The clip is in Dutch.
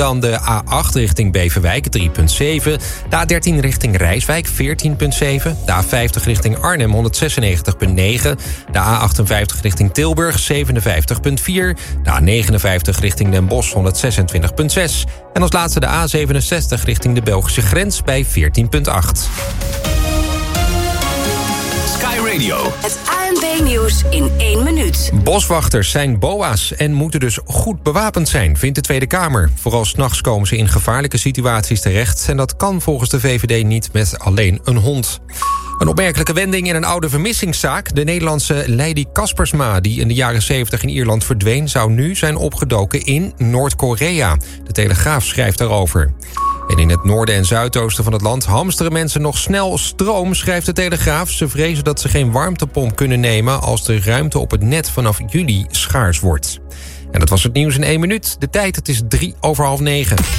Dan de A8 richting Beverwijk 3,7. De A13 richting Rijswijk 14,7. De A50 richting Arnhem 196,9. De A58 richting Tilburg 57,4. De A59 richting Den Bosch 126,6. En als laatste de A67 richting de Belgische grens bij 14,8. Sky Radio. Het ANP-nieuws in 1 minuut. Boswachters zijn boa's en moeten dus goed bewapend zijn, vindt de Tweede Kamer. Vooral 's nachts komen ze in gevaarlijke situaties terecht. En dat kan volgens de VVD niet met alleen een hond. Een opmerkelijke wending in een oude vermissingszaak. De Nederlandse Lady Kaspersma, die in de jaren 70 in Ierland verdween, zou nu zijn opgedoken in Noord-Korea. De Telegraaf schrijft daarover. En in het noorden en zuidoosten van het land hamsteren mensen nog snel stroom, schrijft de Telegraaf. Ze vrezen dat ze geen warmtepomp kunnen nemen als de ruimte op het net vanaf juli schaars wordt. En dat was het nieuws in 1 minuut. De tijd, het is 9:03.